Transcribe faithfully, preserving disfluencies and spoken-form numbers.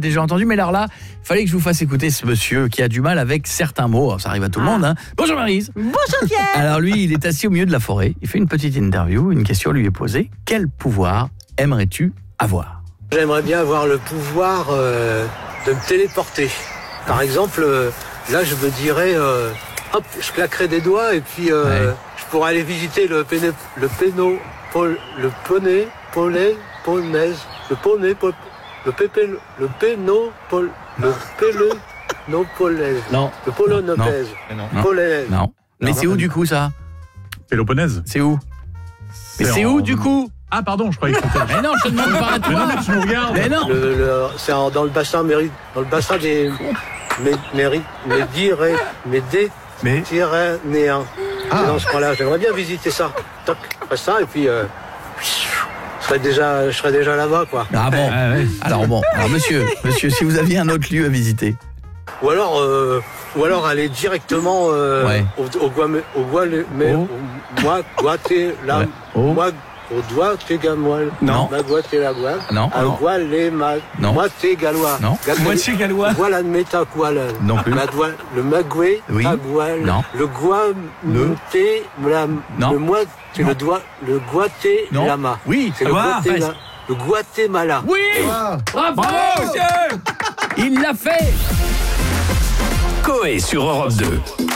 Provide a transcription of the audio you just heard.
déjà entendu, mais alors là, il fallait que je vous fasse écouter ce monsieur qui a du mal avec certains mots. Alors, ça arrive à tout le monde. Hein. Bonjour Maryse. Bonjour Pierre. Alors lui, il est assis au milieu de la forêt. Il fait une petite interview. Une question lui est posée. Quel pouvoir aimerais-tu avoir ? J'aimerais bien avoir le pouvoir euh, de me téléporter. Par exemple, euh, là, je me dirais, euh, hop, je claquerais des doigts et puis euh, Ouais. je pourrais aller visiter le péné, le péno, pol, le poney, polais, polnaise, le poney, pol, le pépé, le péno, pol, le pélénopolaise, Non. le polonopèse, Non. polaise. Non. Mais c'est où du coup ça ? Péloponnèse. C'est où ? Mais c'est où du coup ? Ah pardon, je croyais que c'était... Mais non, je te demande pas à Mais non, toi. mais tu nous regardes. Mais non. Le, le, c'est en- dans le bassin méri, dans le bassin des mé, méri, médiré, médé, Mais Pyrénéen. Ah. C'est dans ce coin-là. J'aimerais bien visiter ça. Toc, je ferais ça et puis euh, je serais déjà, je serais déjà là-bas, quoi. Ah bon. Ah ouais. Alors bon, alors monsieur, monsieur, si vous aviez un autre lieu à visiter. Ou alors, euh, ou alors aller directement euh, Ouais. au, au, Guam- au Guale- mais- Oh. au- moi, Guaté, la, Ouais. Oh. moi, au doigt, t'es gamoil. Non. Ma Guaté, la Guale. Non. À Non. Guale, ma, Non. moi, t'es gallois. Non. Gal- moitié gallois. Voilà le métaqual. Non plus. La doigt- le magoué, Oui. tagual. Non. Le guamté, la, Non. le moi, c'est Non. le doigt, le Non. Guatemala. Oui. C'est le Ah, Guatemala. Le Guatemala. Oui. Bravo, monsieur. Il l'a fait. Coé sur Europe deux.